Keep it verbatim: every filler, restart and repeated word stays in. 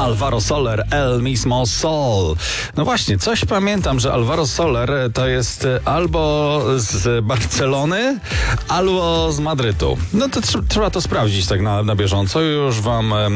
Alvaro Soler, El Mismo Sol. No właśnie, coś pamiętam, że Alvaro Soler to jest albo z Barcelony, albo z Madrytu. No to tr- trzeba to sprawdzić tak na, na bieżąco. Już wam